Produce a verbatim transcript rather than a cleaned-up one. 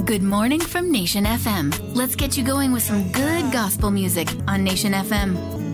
Good morning from Nation F M. Let's get you going with some good gospel music on Nation F M.